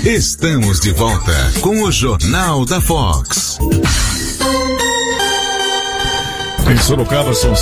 Estamos de volta com o Jornal da Fox. Em Sorocaba são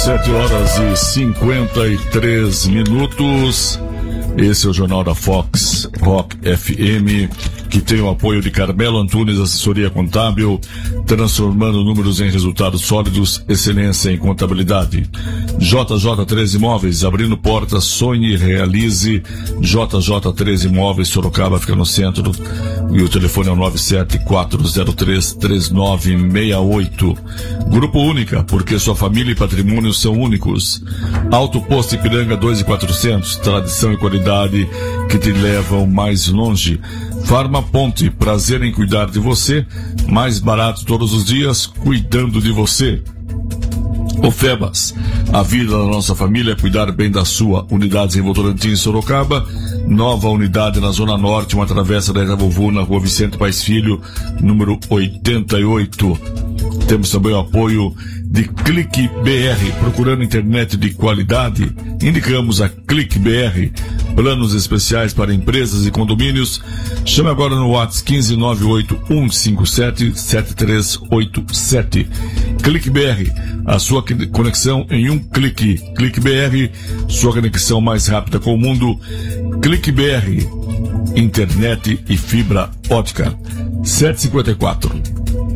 7h53. Esse é o Jornal da Fox Rock FM, que tem o apoio de Carmelo Antunes, assessoria contábil, transformando números em resultados sólidos, excelência em contabilidade. JJ3 Imóveis, abrindo portas, sonhe e realize. JJ3 Imóveis, Sorocaba, fica no centro, e o telefone é o 974033968. Grupo Única, porque sua família e patrimônio são únicos. Alto Posto Ipiranga 2.400, tradição e qualidade que te levam mais longe. Farma Ponte, prazer em cuidar de você, mais barato todos os dias, cuidando de você. Ofebas, a vida da nossa família é cuidar bem da sua. Unidades em Votorantim e Sorocaba, nova unidade na Zona Norte, uma travessa da Itavovô, na Rua Vicente Paes Filho, número 88. Temos também o apoio de Clique BR, procurando internet de qualidade. Indicamos a Clique BR, planos especiais para empresas e condomínios. Chame agora no WhatsApp 15981577387. Clique BR, a sua conexão em um clique. Clique BR, sua conexão mais rápida com o mundo. Clique BR, internet e fibra ótica. 7h54.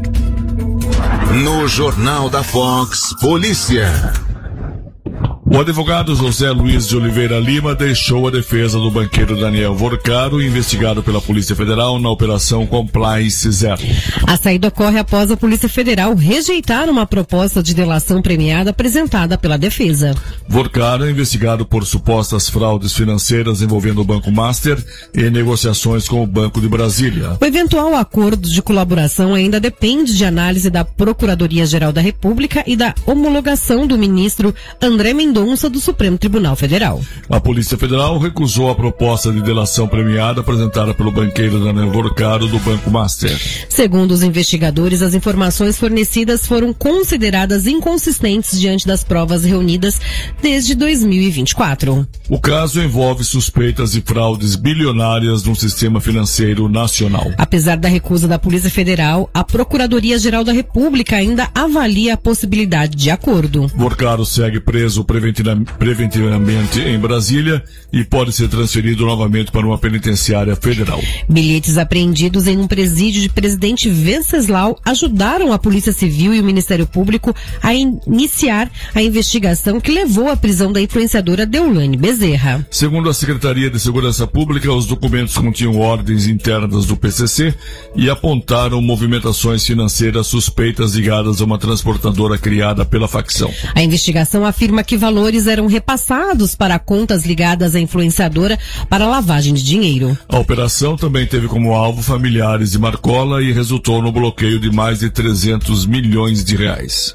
No Jornal da Fox, polícia. O advogado José Luiz de Oliveira Lima deixou a defesa do banqueiro Daniel Vorcaro, investigado pela Polícia Federal na Operação Compliance Zero. A saída ocorre após a Polícia Federal rejeitar uma proposta de delação premiada apresentada pela defesa. Vorcaro é investigado por supostas fraudes financeiras envolvendo o Banco Master e negociações com o Banco de Brasília. O eventual acordo de colaboração ainda depende de análise da Procuradoria-Geral da República e da homologação do ministro André Mendonça do Supremo Tribunal Federal. A Polícia Federal recusou a proposta de delação premiada apresentada pelo banqueiro Daniel Vorcaro do Banco Master. Segundo os investigadores, as informações fornecidas foram consideradas inconsistentes diante das provas reunidas desde 2024. O caso envolve suspeitas de fraudes bilionárias no sistema financeiro nacional. Apesar da recusa da Polícia Federal, a Procuradoria-Geral da República ainda avalia a possibilidade de acordo. Vorcaro segue preso preventivamente em Brasília e pode ser transferido novamente para uma penitenciária federal. Bilhetes apreendidos em um presídio de Presidente Venceslau ajudaram a Polícia Civil e o Ministério Público a iniciar a investigação que levou à prisão da influenciadora Deolane Bezerra. Segundo a Secretaria de Segurança Pública, os documentos continham ordens internas do PCC e apontaram movimentações financeiras suspeitas ligadas a uma transportadora criada pela facção. A investigação afirma que valores eram repassados para contas ligadas à influenciadora para lavagem de dinheiro. A operação também teve como alvo familiares de Marcola e resultou no bloqueio de mais de 300 milhões de reais.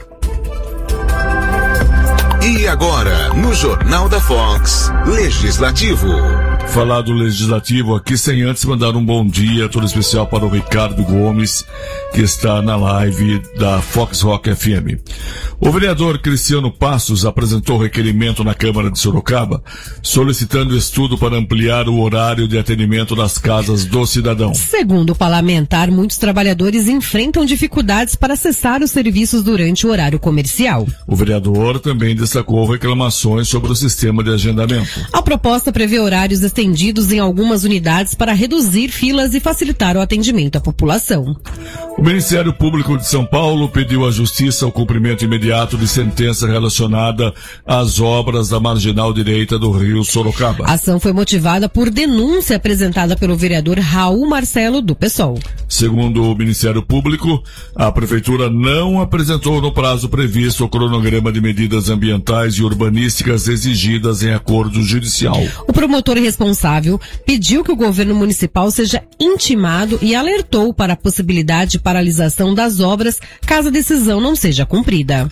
E agora, no Jornal da Fox, Legislativo. Falar do Legislativo aqui sem antes mandar um bom dia todo especial para o Ricardo Gomes, que está na live da Fox Rock FM. O vereador Cristiano Passos apresentou requerimento na Câmara de Sorocaba, solicitando estudo para ampliar o horário de atendimento das casas do cidadão. Segundo o parlamentar, muitos trabalhadores enfrentam dificuldades para acessar os serviços durante o horário comercial. O vereador também destacou reclamações sobre o sistema de agendamento. A proposta prevê horários estendidos em algumas unidades para reduzir filas e facilitar o atendimento à população. O Ministério Público de São Paulo pediu à Justiça o cumprimento imediato de sentença relacionada às obras da Marginal Direita do Rio Sorocaba. A ação foi motivada por denúncia apresentada pelo vereador Raul Marcelo, do PSOL. Segundo o Ministério Público, a Prefeitura não apresentou no prazo previsto o cronograma de medidas ambientais e urbanísticas exigidas em acordo judicial. O promotor responsável pediu que o governo municipal seja intimado e alertou para a possibilidade de paralisação das obras caso a decisão não seja cumprida.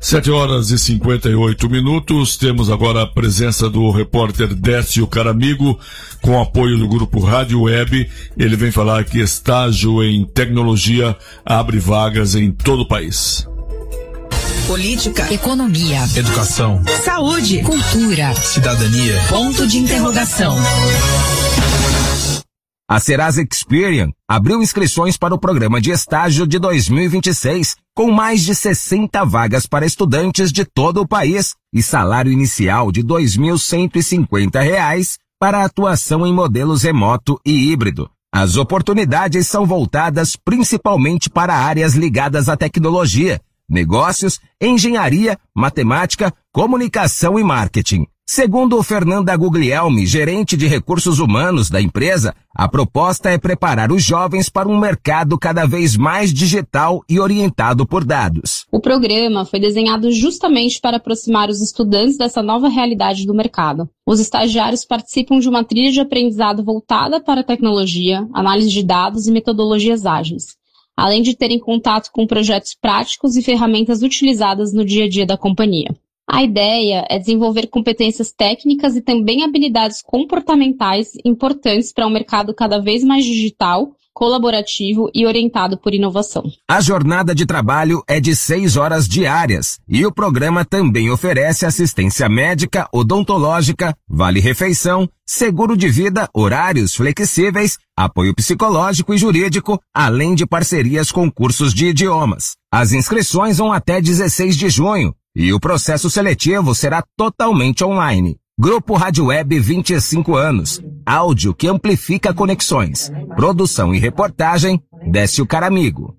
7h58. Temos agora a presença do repórter Décio Caramigo, com apoio do grupo Rádio Web. Ele vem falar que estágio em tecnologia abre vagas em todo o país. Política, economia, educação, saúde, cultura, cidadania, ponto de interrogação. A Serasa Experian abriu inscrições para o programa de estágio de 2026, com mais de 60 vagas para estudantes de todo o país e salário inicial de R$ 2.150 para atuação em modelos remoto e híbrido. As oportunidades são voltadas principalmente para áreas ligadas à tecnologia, negócios, engenharia, matemática, comunicação e marketing. Segundo Fernanda Guglielmi, gerente de recursos humanos da empresa, a proposta é preparar os jovens para um mercado cada vez mais digital e orientado por dados. O programa foi desenhado justamente para aproximar os estudantes dessa nova realidade do mercado. Os estagiários participam de uma trilha de aprendizado voltada para a tecnologia, análise de dados e metodologias ágeis, além de terem contato com projetos práticos e ferramentas utilizadas no dia a dia da companhia. A ideia é desenvolver competências técnicas e também habilidades comportamentais importantes para um mercado cada vez mais digital, colaborativo e orientado por inovação. A jornada de trabalho é de 6 horas diárias e o programa também oferece assistência médica, odontológica, vale-refeição, seguro de vida, horários flexíveis, apoio psicológico e jurídico, além de parcerias com cursos de idiomas. As inscrições vão até 16 de junho. E o processo seletivo será totalmente online. Grupo Rádio Web 25 anos. Áudio que amplifica conexões. Produção e reportagem, Décio Caramigo.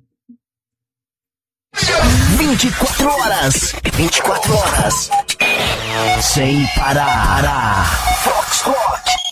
24 horas. 24 horas. Sem parar. Fox Rock.